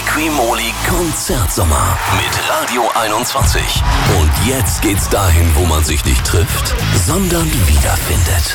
Liquimoli Konzertsommer mit Radio 21. Und jetzt geht's dahin, wo man sich nicht trifft, sondern wiederfindet.